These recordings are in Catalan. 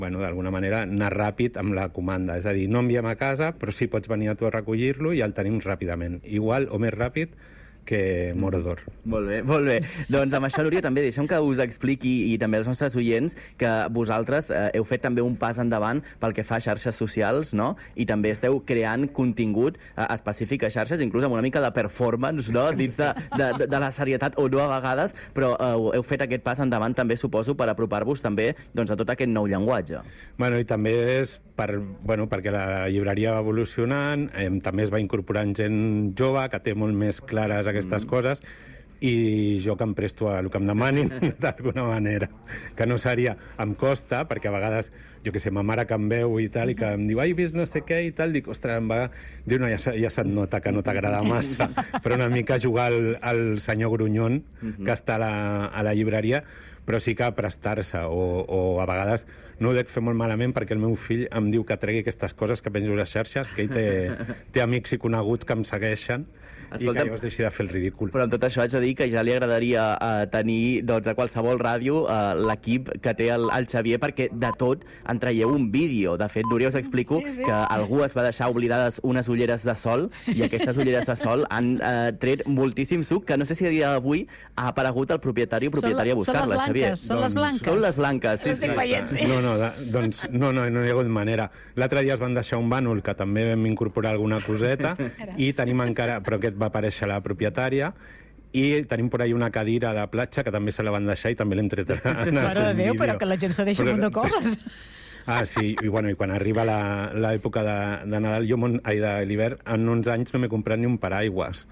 d'alguna manera, anar ràpid amb la comanda. És a dir, no enviem a casa, però sí pots venir a tu a recollir-lo i el tenim ràpidament. Igual o més ràpid que Mordor. Molt bé, molt bé. Doncs amb això, Núria, també deixem que us expliqui, i també als nostres oients, que vosaltres heu fet també un pas endavant pel que fa a xarxes socials, no? I també esteu creant contingut específic a xarxes, inclús amb una mica de performance, no? Dins de la serietat, o no a vegades, però heu fet aquest pas endavant també, suposo, per apropar-vos també a tot aquest nou llenguatge. I també és perquè la llibreria va evolucionant, també es va incorporant gent jove que té molt més clares aquestes coses, i jo que em presto a el que em demanin d'alguna manera, que no seria, em costa, perquè a vegades jo que sé, ma mare que em veu i tal, i que em diu, ai, vist no sé què i tal, dic, ostres, diu, no, ja se't nota que no t'agrada massa, però una mica jugar al senyor Grunyon que està a la llibreria, però sí que prestar-se, o a vegades no ho dec fer molt malament perquè el meu fill em diu que tregui aquestes coses que penjo a les xarxes, que ell té amics i coneguts que em segueixen. Escolta, i que llavors deixi de fer el ridícul. Però amb tot això haig de dir que ja li agradaria tenir a qualsevol ràdio l'equip que té el Xavier, perquè de tot en traieu un vídeo. De fet, Núria, us explico que algú es va deixar oblidades unes ulleres de sol, i aquestes ulleres de sol han tret moltíssim suc, que no sé si a dia d'avui ha aparegut el propietari o propietària a buscar-la, Xavier. Són les blanques. Són les blanques, sí. No hi ha hagut manera. L'altre dia es van deixar un bànol que també vam incorporar alguna coseta, i tenim encara, però aquest va aparèixer la propietàària, i tenim per ahí una cadira de platja que també se la van deixar i també l'hem tret en el Mare de Déu, però que la gent se deixa un munt de coses. Sí, i quan arriba l'època de Nadal, de l'hivern, en uns anys no m'he comprat ni un paraigües.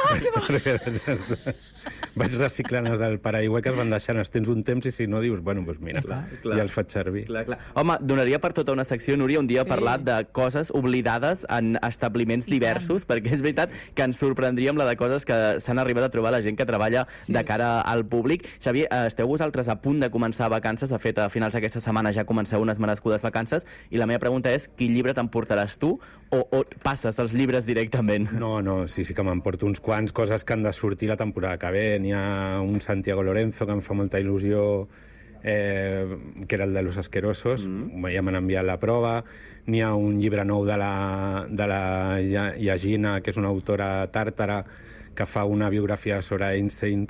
Vaig reciclant els del paraigua que es van deixant, els tens un temps, i si no dius, doncs mira, ja els faig servir. Home, donaria per tota una secció, Núria, un dia parlar de coses oblidades en establiments diversos, perquè és veritat que ens sorprendríem la de coses que s'han arribat a trobar la gent que treballa de cara al públic. Xavier, esteu vosaltres a punt de començar vacances? De fet, a finals d'aquesta setmana ja comenceu unes merescudes vacances, i la meva pregunta és, quin llibre t'emportaràs tu, o passes els llibres directament? No, sí que m'emporto uns quants, coses que han de sortir la temporada que ve. N'hi ha un Santiago Lorenzo que em fa molta il·lusió, que era el de Los Asquerosos, ja m'han enviat la prova. N'hi ha un llibre nou de la Yagina, que és una autora tàrtara, que fa una biografia sobre Einstein,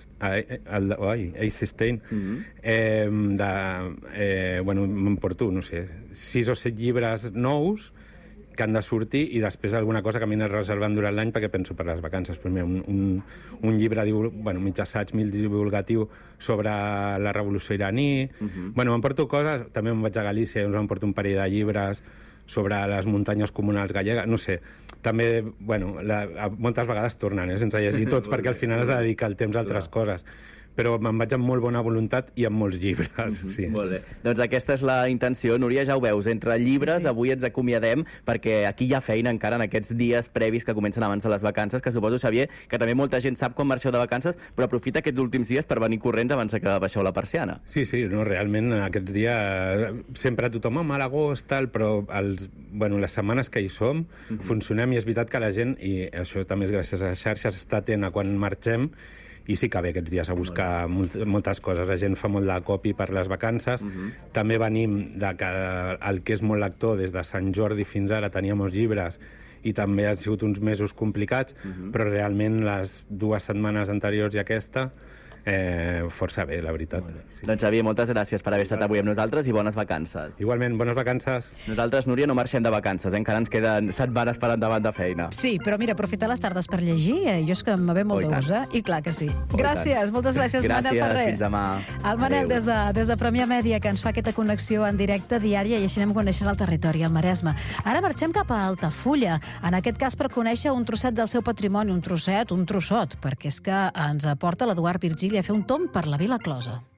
m'emporto, no sé, 6 o 7 llibres nous que han de sortir, i després alguna cosa que m'he reservant durant l'any perquè penso per les vacances. Pues mira, un llibre, mig assaig, mig divulgatiu sobre la revolució iraní. M'emporto coses, també me'n vaig a Galícia i m'emporto un parell de llibres sobre les muntanyes comunals gallegues, no sé. També, moltes vegades tornen, sense llegir tots, perquè al final has de dedicar el temps a altres coses. Però me'n vaig amb molt bona voluntat i amb molts llibres, sí. Molt bé. Doncs aquesta és la intenció. Núria, ja ho veus, entre llibres avui ens acomiadem, perquè aquí hi ha feina encara en aquests dies previs que comencen abans de les vacances, que suposo, Xavier, que també molta gent sap quan marxeu de vacances, però aprofita aquests últims dies per venir corrents abans que baixeu la persiana. Sí, realment aquests dies sempre tothom a l'agost, però les setmanes que hi som funcionem, i és veritat que la gent, i això també és gràcies a les xarxes, està atent a quan marxem, i sí que ve aquests dies a buscar moltes coses. La gent fa molt de copy per les vacances. També venim que el que és molt lector, des de Sant Jordi fins ara tenia molts llibres, i també han sigut uns mesos complicats, però realment les 2 setmanes anteriors i aquesta força bé, la veritat. Doncs Xavier, moltes gràcies per haver estat avui amb nosaltres, i bones vacances. Igualment, bones vacances. Nosaltres, Núria, no marxem de vacances, encara ens queden setmanes per endavant de feina. Sí, però mira, aprofitar les tardes per llegir, jo és que me ve molt d'ús, i clar que sí. Gràcies, moltes gràcies, Manel Ferrer. Gràcies, fins demà. El Manel, des de Premià Mèdia, que ens fa aquesta connexió en directe diària, i així anem coneixent el territori, el Maresme. Ara marxem cap a Altafulla, en aquest cas per conèixer un trosset del seu patrimoni, un trossot, perquè és que ens aporta l'Eduard Virgili a fer un tomb per la Vila Closa.